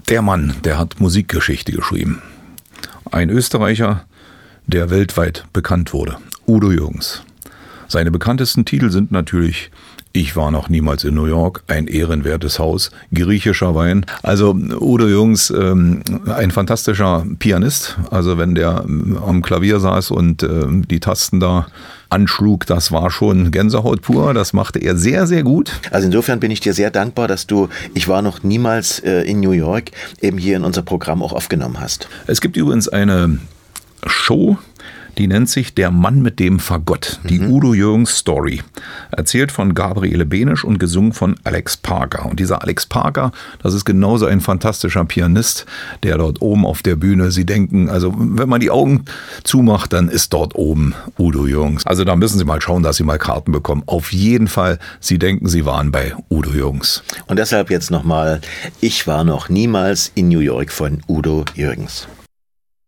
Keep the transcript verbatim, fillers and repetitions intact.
Der Mann, der hat Musikgeschichte geschrieben. Ein Österreicher, der weltweit bekannt wurde. Udo Jürgens. Seine bekanntesten Titel sind natürlich Ich war noch niemals in New York, Ein ehrenwertes Haus, Griechischer Wein. Also Udo Jürgens, ähm, ein fantastischer Pianist. Also wenn der am Klavier saß und äh, die Tasten da anschlug, das war schon Gänsehaut pur. Das machte er sehr, sehr gut. Also insofern bin ich dir sehr dankbar, dass du Ich war noch niemals äh, in New York eben hier in unser Programm auch aufgenommen hast. Es gibt übrigens eine Show, die nennt sich Der Mann mit dem Fagott, die mhm. Udo Jürgens Story. Erzählt von Gabriele Benisch und gesungen von Alex Parker. Und dieser Alex Parker, das ist genauso ein fantastischer Pianist, der dort oben auf der Bühne, Sie denken, also wenn man die Augen zumacht, dann ist dort oben Udo Jürgens. Also da müssen Sie mal schauen, dass Sie mal Karten bekommen. Auf jeden Fall, Sie denken, Sie waren bei Udo Jürgens. Und deshalb jetzt nochmal, Ich war noch niemals in New York von Udo Jürgens.